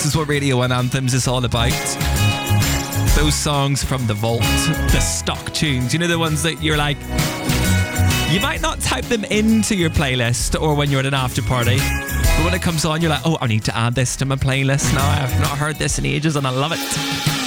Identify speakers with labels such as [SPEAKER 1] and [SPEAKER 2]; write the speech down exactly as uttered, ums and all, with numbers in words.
[SPEAKER 1] This is what Radio one Anthems is all about. Those songs from the vault, the stock tunes, you know, the ones that you're like, you might not type them into your playlist or when you're at an after party, but when it comes on, you're like, oh, I need to add this to my playlist now. I've not heard this in ages and I love it.